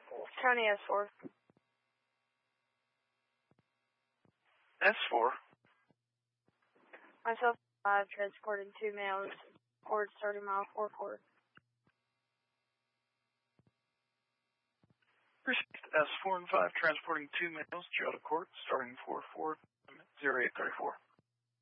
County S4. S4. Myself, 5, transporting 2 males, court starting mile 44. Received S4 and 5, transporting 2 males, jail to court, starting 44, 0834.